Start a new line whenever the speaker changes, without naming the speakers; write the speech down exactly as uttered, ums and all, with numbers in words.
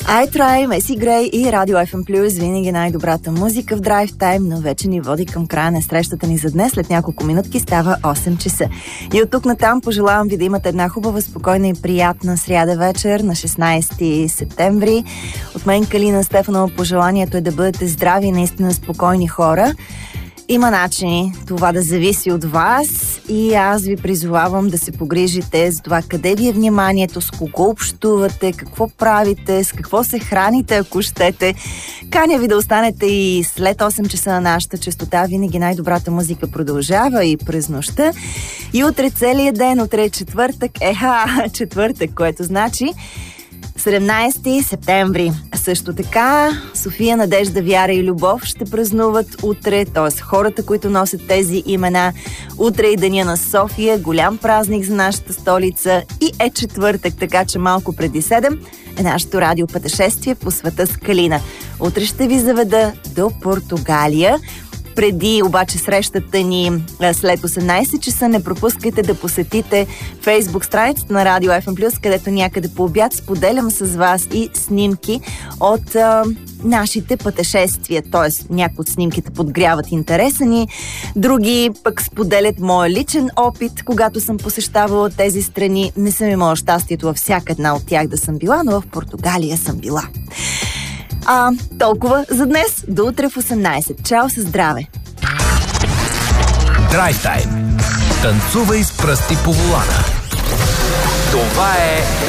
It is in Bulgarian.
I Try, Меси Грей и Радио Еф Ем Плюс, винаги най-добрата музика в драйв тайм, но вече ни води към края на срещата ни за днес. След няколко минутки става осем часа. И от тук натам пожелавам ви да имате една хубава, спокойна и приятна сряда вечер на шестнайсети септември. От мен, Калина Стефанова, пожеланието е да бъдете здрави и наистина спокойни хора. Има начини това да зависи от вас и аз ви призовавам да се погрижите за това къде ви е вниманието, с кого общувате, какво правите, с какво се храните, ако щете. Каня ви да останете и след осем часа на нашата честота. Винаги най-добрата музика продължава и през нощта. И утре целият ден, утре е четвъртък, еха, четвъртък, което значи седемнайсети септември. Също така София, Надежда, Вяра и Любов ще празнуват утре, т.е. хората, които носят тези имена. Утре и деня на София, голям празник за нашата столица и е четвъртък, така че малко преди седем е нашето радиопътешествие по света с Калина. Утре ще ви заведа до Португалия. Преди обаче срещата ни след осемнайсет часа не пропускайте да посетите Фейсбук страницата на Радио Еф Ем Плюс, където някъде по обяд споделям с вас и снимки от а, нашите пътешествия. Т.е. някои от снимките подгряват интереса ни, други пък споделят моя личен опит, когато съм посещавала тези страни. Не съм имала щастието във всяка една от тях да съм била, но в Португалия съм била. А, толкова за днес. До утре в осемнайсет. Чао, със здраве!
Драйв тайм. Танцувай с пръсти по волана. Това е